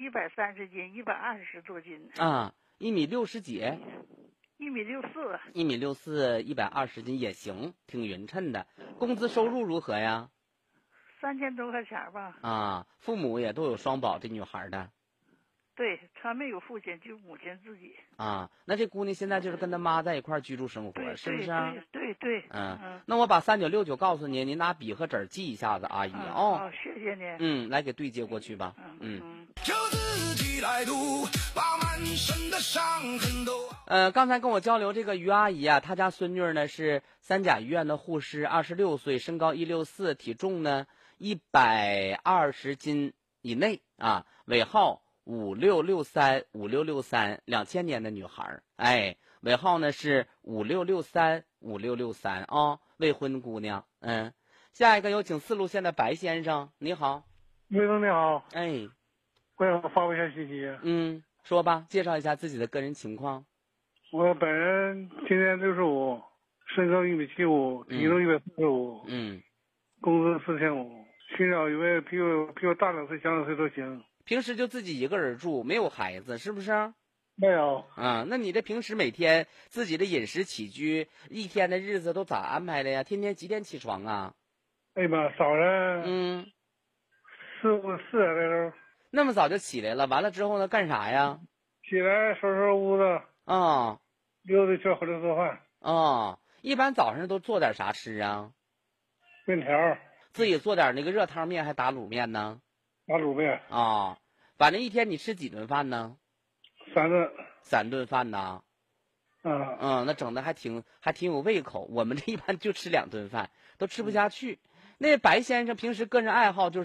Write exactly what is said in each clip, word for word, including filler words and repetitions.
一百三十斤，一百二十多斤。 啊，一米六十几？ 一米六四。 一米六四，一百二十斤也行，挺匀称的。工资收入如何呀？ 三千多块钱吧。 啊，父母也都有双保，这女孩的。 对，她没有父亲，就母亲自己。 啊，那这姑娘现在就是跟她妈在一块儿居住生活， 对是不是？ 对对对。 嗯， 嗯， 那我把三九六九告诉您，您拿笔和纸记一下子，阿姨嗯哦。 好，谢谢您。 嗯，来给对接过去吧。 嗯嗯。 嗯。 就自己来读，把满身的伤痕都。 呃，刚才跟我交流这个于阿姨啊，她家孙女呢是三甲医院的护士，二十六岁，身高一六四，体重呢一百二十斤以内啊，尾号五六六三五六六三，两千年的女孩，哎，尾号呢是五六六三五六六三啊，未婚姑娘。嗯，下一个有请四路线的白先生，你好。 魏总你好， 哎， 我想发布一下信息。 嗯，说吧，介绍一下自己的个人情况。 我本人今年六十五，身高一米七五，体重一百四十五， 嗯， 工资四千五，寻找一位比我比我大两岁、小两岁都行。 平时就自己一个人住，没有孩子，是不是？ 没有。 啊，那你这平时每天自己的饮食起居，一天的日子都咋安排的呀？天天几点起床啊？ 哎呀妈，早上嗯， 四五四点来钟那么早就起来了，完了之后呢，干啥呀？ 起来收拾屋子， 啊溜达圈回来做饭， 啊，一般早上都做点啥吃啊？ 面条， 自己做点那个热汤面还打卤面呢？ 打卤面， 啊，反正一天你吃几顿饭呢？ 三顿。 三顿饭呢？ 啊， 嗯，那整的还挺还挺有胃口。我们这一般就吃两顿饭，都吃不下去。那白先生平时个人爱好就是？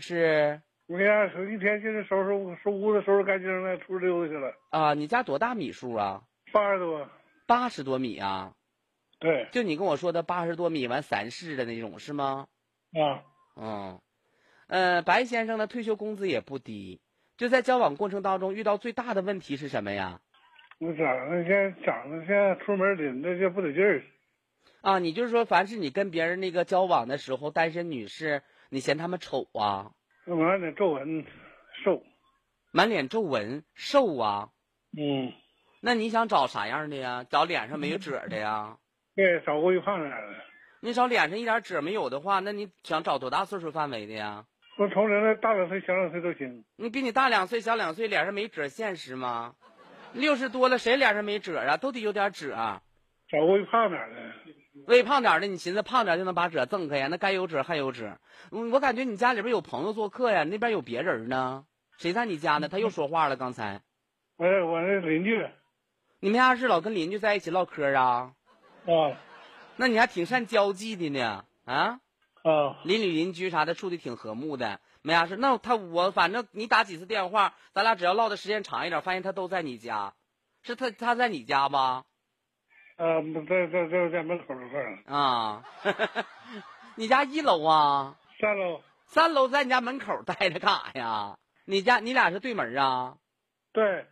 我家一天就是收拾屋收屋子收拾干净了，出去溜达去了。 啊，你家多大米数啊？ 八十多。 八十多米啊？ 对。 就你跟我说的八十多米完三室的那种是吗？ 啊。 嗯，呃，白先生的退休工资也不低，就在交往过程当中遇到最大的问题是什么呀？ 我长得现长得现在出门领的就不得劲儿。 啊，你就是说，凡是你跟别人那个交往的时候，单身女士，你嫌他们丑啊？ 满脸皱纹，瘦。 满脸皱纹，瘦啊？ 嗯。 那你想找啥样的呀？找脸上没有褶的呀？ 对，找过于胖点的。 你找脸上一点褶没有的话，那你想找多大岁数范围的呀？ 我同龄的大两岁、小两岁都行。 你比你大两岁、小两岁，脸上没褶现实吗？六十多了，谁脸上没褶啊？都得有点褶。 找过于胖点的。 微胖点的，你寻思胖点就能把褶挣开呀？那该有褶还有褶。嗯，我感觉你家里边有朋友做客呀，那边有别人呢。谁在你家呢？他又说话了，刚才。 我我那邻居。 你们家是老跟邻居在一起唠嗑啊？ 啊。 那你还挺善交际的呢，啊？ 啊。 邻里邻居啥的处的挺和睦的。没啥事。那他我反正你打几次电话，咱俩只要唠的时间长一点，发现他都在你家，是他他在你家吧？ 啊，在在在在门口这块儿。 啊，你家一楼啊？ 三楼。 三楼在你家门口待着干啥呀？你家你俩是对门啊？ 对。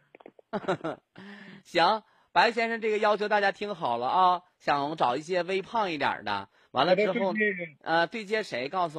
行，白先生这个要求大家听好了啊，想找一些微胖一点的，完了之后，呃，对接谁告诉我。